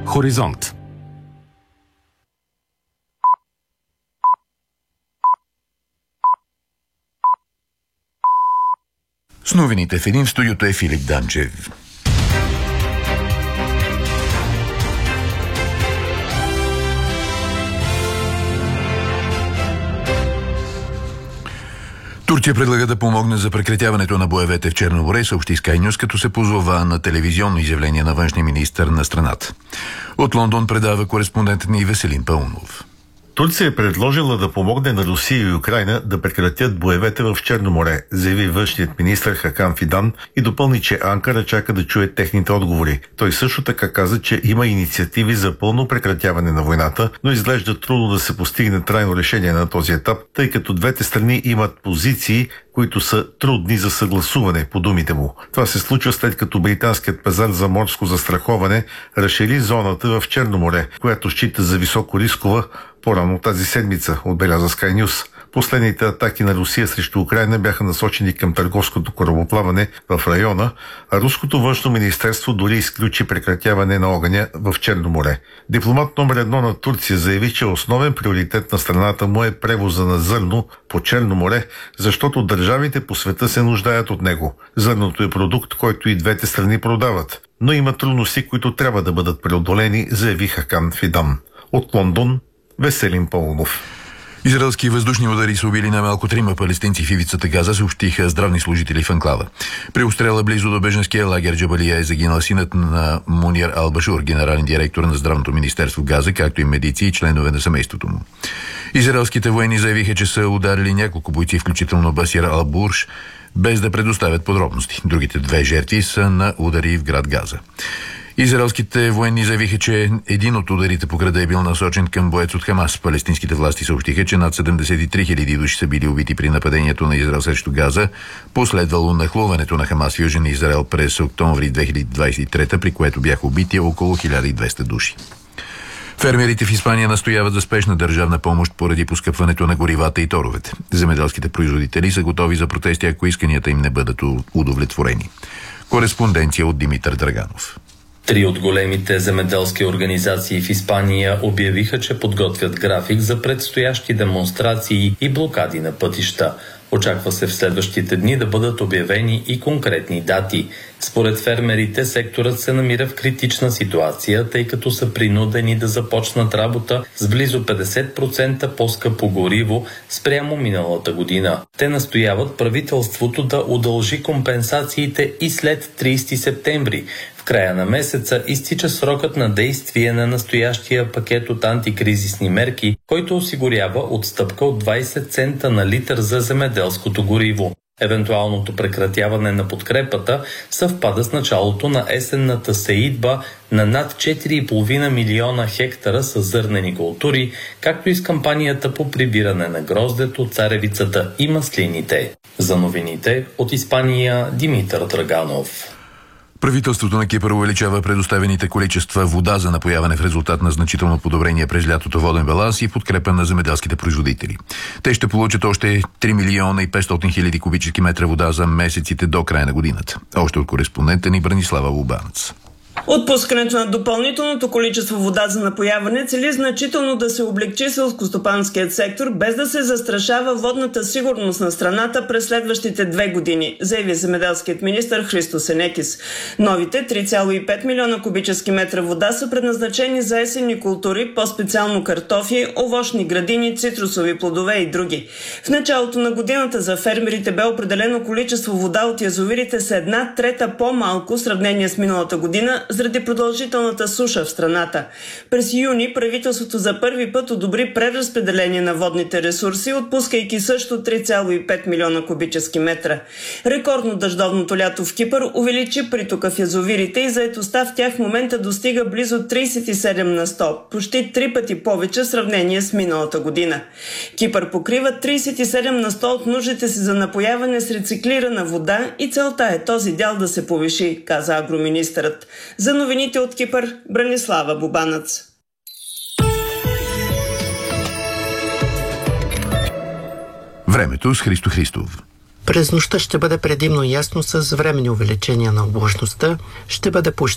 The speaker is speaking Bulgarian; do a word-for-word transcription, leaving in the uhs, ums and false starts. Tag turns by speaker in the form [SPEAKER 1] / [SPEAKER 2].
[SPEAKER 1] Хоризонт.
[SPEAKER 2] С новините в един, в студиото е Филип Данчев. Турция предлага да помогне за прекратяването на боевете в Черно море, съобщи Sky News, като се позова на телевизионно изявление на външния министър на страната. От Лондон предава кореспондентът ни Веселин Паунов.
[SPEAKER 3] Турция е предложила да помогне на Русия и Украйна да прекратят боевете в Черно море, заяви външният министър Хакан Фидан и допълни, че Анкара чака да чуе техните отговори. Той също така каза, че има инициативи за пълно прекратяване на войната, но изглежда трудно да се постигне трайно решение на този етап, тъй като двете страни имат позиции, които са трудни за съгласуване, по думите му. Това се случва след като британският пазар за морско застраховане разшири зоната в Черно море, която счита за високо рискова по-рано тази седмица, отбеляза Sky News. Последните атаки на Русия срещу Украйна бяха насочени към търговското корабоплаване в района, а руското външно министерство дори изключи прекратяване на огъня в Черно море. Дипломат номер едно на Турция заяви, че основен приоритет на страната му е превоза на зърно по Черно море, защото държавите по света се нуждаят от него. Зърното е продукт, който и двете страни продават. Но има трудности, които трябва да бъдат преодолени, заяви Хакан Фидан. От Лондон, Веселин Паунов.
[SPEAKER 2] Израелски въздушни удари са убили най-малко трима палестинци в ивицата Газа, съобщиха здравни служители в анклава. При обстрела близо до беженския лагер Джабалия е загинал синът на Мунир Ал-Башур, генерален директор на здравното министерство в Газа, както и медици и членове на семейството му. Израелските военни заявиха, че са ударили няколко бойци, включително Басир Ал-Бурш, без да предоставят подробности. Другите две жертви са на удари в град Газа. Израелските военни заявиха, че един от ударите по града е бил насочен към боец от Хамас. Палестинските власти съобщиха, че над седемдесет и три хиляди души са били убити при нападението на Израел срещу Газа, последвало нахлуването на Хамас в Южен Израел през октомври две хиляди двадесет и трета, при което бяха убити около хиляда и двеста души. Фермерите в Испания настояват за спешна държавна помощ поради поскъпването на горивата и торовете. Земеделските производители са готови за протести, ако исканията им не бъдат удовлетворени. Кореспонденция от Димитър Драганов.
[SPEAKER 4] Три от големите земеделски организации в Испания обявиха, че подготвят график за предстоящи демонстрации и блокади на пътища. Очаква се в следващите дни да бъдат обявени и конкретни дати. Според фермерите, секторът се намира в критична ситуация, тъй като са принудени да започнат работа с близо петдесет процента по-скъпо гориво спрямо миналата година. Те настояват правителството да удължи компенсациите и след тридесети септември. В края на месеца изтича срокът на действие на настоящия пакет от антикризисни мерки, който осигурява отстъпка от двадесет цента на литър за земеделското гориво. Евентуалното прекратяване на подкрепата съвпада с началото на есенната сеитба на над четири и половина милиона хектара с зърнени култури, както и с кампанията по прибиране на гроздето, царевицата и маслините. За новините от Испания, Димитър Драганов.
[SPEAKER 2] Правителството на Кипър увеличава предоставените количества вода за напояване в резултат на значително подобрение през лятото воден баланс и подкрепа на земеделските производители. Те ще получат още три милиона и петстотин хиляди кубически метра вода за месеците до края на годината. Още от кореспондента ни Бранислава Лубанец.
[SPEAKER 5] Отпускането на допълнителното количество вода за напояване цели значително да се облегчи селскостопанският сектор, без да се застрашава водната сигурност на страната през следващите две години, заяви земеделският министър Христо Сенекис. Новите три цяло и пет милиона кубически метра вода са предназначени за есенни култури, по-специално картофи, овощни градини, цитрусови плодове и други. В началото на годината за фермерите бе определено количество вода от язовирите с една трета по-малко в сравнение с миналата година, заради продължителната суша в страната. През юни правителството за първи път одобри преразпределение на водните ресурси, отпускайки също три цяло и пет милиона кубически метра. Рекордно дъждовното лято в Кипър увеличи притока в язовирите и заетостта в тях в момента достига близо тридесет и седем на сто, почти три пъти повече в сравнение с миналата година. Кипър покрива тридесет и седем на сто от нуждите си за напояване с рециклирана вода и целта е този дял да се повиши, каза агроминистърът. За новините от Кипър, Бранислава Бубанец.
[SPEAKER 2] Времето с Христо Христов.
[SPEAKER 6] През нощта ще бъде предимно ясно с временни увеличения на облачността. Ще бъде по